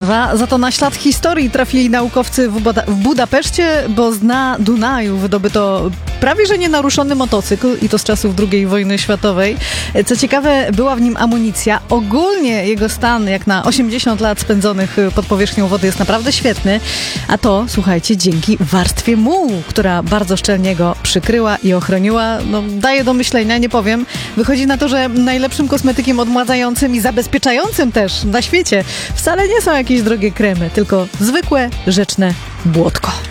sprawa. Za to na ślad historii trafili naukowcy w Budapeszcie, bo z dna Dunaju wydobyto prawie że nienaruszony motocykl i to z czasów II wojny światowej. Co ciekawe, była w nim amunicja. Ogólnie jego stan, jak na 80 lat spędzonych pod powierzchnią wody, jest naprawdę świetny. A to, słuchajcie, dzięki warstwie mułu, która bardzo szczelnie go przykryła i ochroniła. No, daje do myślenia, nie powiem. Wychodzi na to, że najlepszym kosmetykiem odmładzającym i zabezpieczającym też na świecie wcale nie są jakieś drogie kremy, tylko zwykłe, rzeczne błotko.